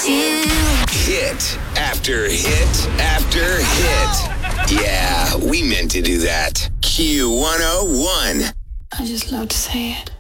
Hit after hit after hit. Yeah, we meant to do that. Q101. I just love to say it.